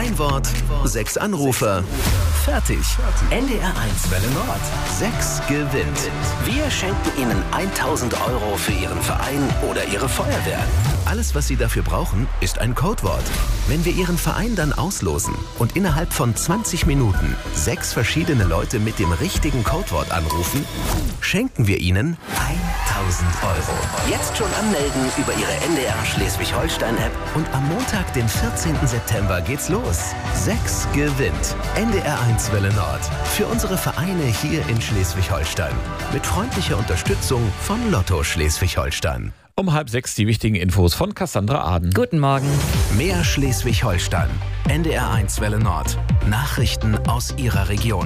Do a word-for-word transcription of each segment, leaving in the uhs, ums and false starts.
Ein Wort, sechs Anrufer. Fertig. N D R eins Welle Nord. Sechs gewinnt. Wir schenken Ihnen tausend Euro für Ihren Verein oder Ihre Feuerwehr. Alles, was Sie dafür brauchen, ist ein Codewort. Wenn wir Ihren Verein dann auslosen und innerhalb von zwanzig Minuten sechs verschiedene Leute mit dem richtigen Codewort anrufen, schenken wir Ihnen tausend Euro. Jetzt schon anmelden über Ihre N D R Schleswig-Holstein-App und am Montag, den vierzehnten September, geht's los. Sechs gewinnt. N D R eins Welle Nord. Für unsere Vereine hier in Schleswig-Holstein. Mit freundlicher Unterstützung von Lotto Schleswig-Holstein. Um halb sechs die wichtigen Infos von Cassandra Aden. Guten Morgen. Mehr Schleswig-Holstein. N D R eins Welle Nord. Nachrichten aus Ihrer Region.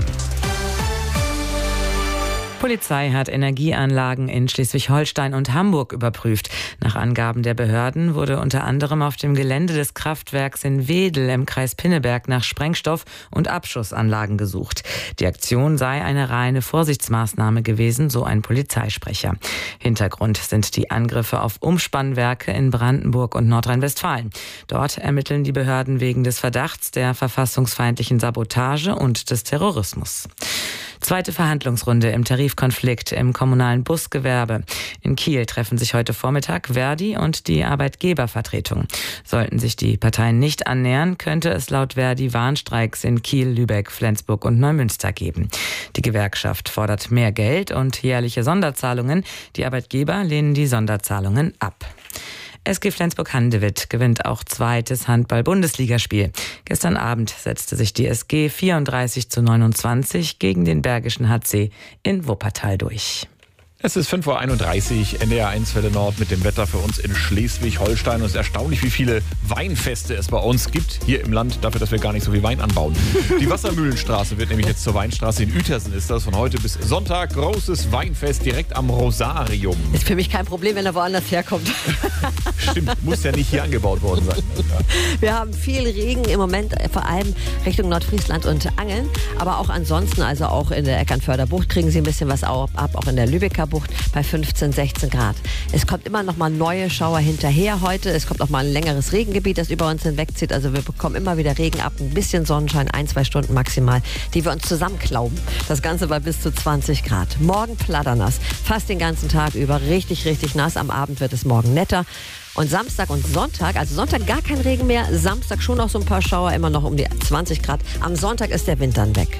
Polizei hat Energieanlagen in Schleswig-Holstein und Hamburg überprüft. Nach Angaben der Behörden wurde unter anderem auf dem Gelände des Kraftwerks in Wedel im Kreis Pinneberg nach Sprengstoff- und Abschussanlagen gesucht. Die Aktion sei eine reine Vorsichtsmaßnahme gewesen, so ein Polizeisprecher. Hintergrund sind die Angriffe auf Umspannwerke in Brandenburg und Nordrhein-Westfalen. Dort ermitteln die Behörden wegen des Verdachts der verfassungsfeindlichen Sabotage und des Terrorismus. Zweite Verhandlungsrunde im Tarifkonflikt im kommunalen Busgewerbe. In Kiel treffen sich heute Vormittag Verdi und die Arbeitgebervertretung. Sollten sich die Parteien nicht annähern, könnte es laut Verdi Warnstreiks in Kiel, Lübeck, Flensburg und Neumünster geben. Die Gewerkschaft fordert mehr Geld und jährliche Sonderzahlungen. Die Arbeitgeber lehnen die Sonderzahlungen ab. S G Flensburg-Handewitt gewinnt auch zweites Handball-Bundesligaspiel. Gestern Abend setzte sich die S G vierunddreißig zu neunundzwanzig gegen den Bergischen H C in Wuppertal durch. Es ist fünf Uhr einunddreißig, N D R eins Welle Nord mit dem Wetter für uns in Schleswig-Holstein. Und es ist erstaunlich, wie viele Weinfeste es bei uns gibt hier im Land, dafür, dass wir gar nicht so viel Wein anbauen. Die Wassermühlenstraße wird nämlich jetzt zur Weinstraße. In Uetersen ist das von heute bis Sonntag. Großes Weinfest direkt am Rosarium. Ist für mich kein Problem, wenn er woanders herkommt. Stimmt, muss ja nicht hier angebaut worden sein. Wir haben viel Regen im Moment, vor allem Richtung Nordfriesland und Angeln. Aber auch ansonsten, also auch in der Eckernförder Bucht kriegen Sie ein bisschen was ab, auch in der Lübecker Bucht bei fünfzehn, sechzehn Grad. Es kommt immer noch mal neue Schauer hinterher heute. Es kommt noch mal ein längeres Regengebiet, das über uns hinwegzieht. Also wir bekommen immer wieder Regen ab, ein bisschen Sonnenschein, ein, zwei Stunden maximal, die wir uns zusammenklauben. Das Ganze bei bis zu zwanzig Grad. Morgen platternass, fast den ganzen Tag über, richtig, richtig nass. Am Abend wird es morgen netter. Und Samstag und Sonntag, also Sonntag gar kein Regen mehr, Samstag schon noch so ein paar Schauer, immer noch um die zwanzig Grad. Am Sonntag ist der Wind dann weg.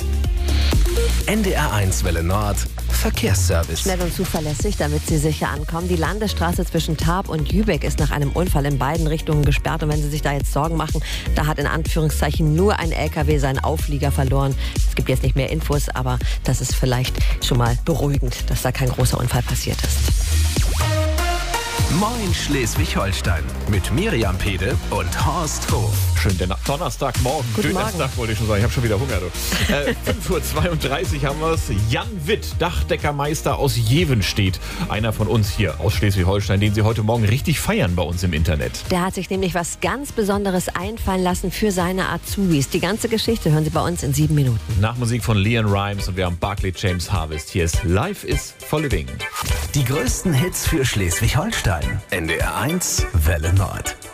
N D R eins Welle Nord. Verkehrsservice. Schnell und zuverlässig, damit Sie sicher ankommen. Die Landesstraße zwischen Tarp und Jübeck ist nach einem Unfall in beiden Richtungen gesperrt. Und wenn Sie sich da jetzt Sorgen machen, da hat in Anführungszeichen nur ein L K W seinen Auflieger verloren. Es gibt jetzt nicht mehr Infos, aber das ist vielleicht schon mal beruhigend, dass da kein großer Unfall passiert ist. Moin Schleswig-Holstein mit Miriam Pede und Horst Hof. Schön, der Donnerstagmorgen. Guten Dönerstag Morgen. wollte ich schon sagen. Ich habe schon wieder Hunger. Du. Äh, fünf Uhr zweiunddreißig haben wir es. Jan Witt, Dachdeckermeister aus Jevenstedt. Einer von uns hier aus Schleswig-Holstein, den Sie heute Morgen richtig feiern bei uns im Internet. Der hat sich nämlich was ganz Besonderes einfallen lassen für seine Azubis. Die ganze Geschichte hören Sie bei uns in sieben Minuten. Nach Musik von Leon Rimes und wir haben Barclay James Harvest. Hier ist Life is for Living. Die größten Hits für Schleswig-Holstein. N D R eins Welle Nord.